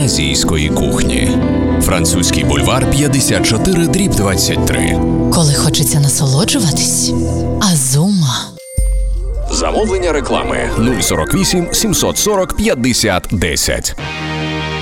азійської кухні. Французький бульвар 54/23. Коли хочеться насолоджуватись, Азума. Замовлення реклами 048 740 50 10.